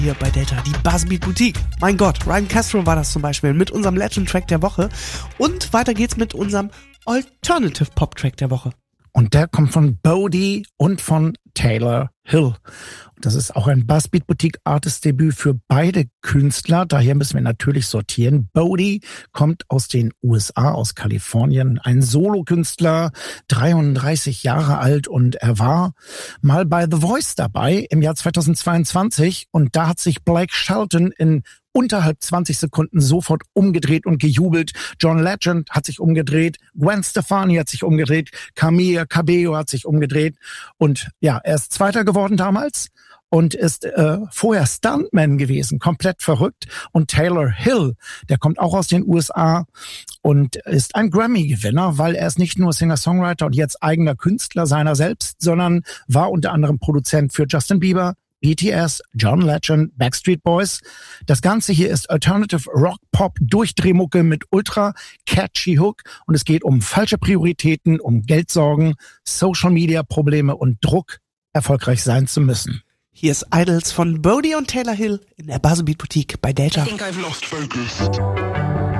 Hier bei Delta, die Buzzbeat Boutique. Mein Gott, Ryan Castro war das zum Beispiel mit unserem Legend Track der Woche. Und weiter geht's mit unserem Alternative Pop Track der Woche. Und der kommt von Bodie und von Taylor Hill. Das ist auch ein Buzzbeat Boutique Artist Debüt für beide Künstler. Daher müssen wir natürlich sortieren. Bodie kommt aus den USA, aus Kalifornien. Ein Solokünstler, 33 Jahre alt, und er war mal bei The Voice dabei im Jahr 2022. Und da hat sich Blake Shelton in unterhalb 20 Sekunden sofort umgedreht und gejubelt. John Legend hat sich umgedreht, Gwen Stefani hat sich umgedreht, Camila Cabello hat sich umgedreht. Und ja, er ist Zweiter geworden damals und ist vorher Stuntman gewesen, komplett verrückt. Und Taylor Hill, der kommt auch aus den USA und ist ein Grammy-Gewinner, weil er ist nicht nur Singer-Songwriter und jetzt eigener Künstler seiner selbst, sondern war unter anderem Produzent für Justin Bieber, BTS, John Legend, Backstreet Boys. Das Ganze hier ist Alternative Rock Pop Durchdrehmucke mit ultra catchy Hook und es geht um falsche Prioritäten, um Geldsorgen, Social Media Probleme und Druck, erfolgreich sein zu müssen. Hier ist Idols von Bodie und Taylor Hill in der Buzzbeat Boutique bei Delta. I think I've lost focus.